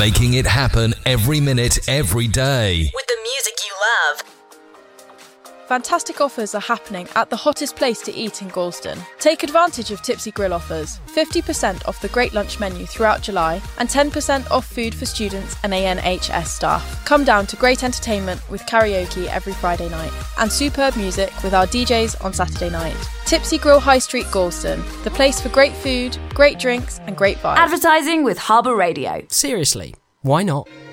making it happen every minute, every day. With the music you love. Fantastic offers are happening at the hottest place to eat in Galston. Take advantage of Tipsy Grill offers. 50% off the Great Lunch menu throughout July and 10% off food for students and ANHS staff. Come down to great entertainment with karaoke every Friday night and superb music with our DJs on Saturday night. Tipsy Grill High Street Galston, the place for great food, great drinks and great vibes. Advertising with Harbour Radio. Seriously, why not?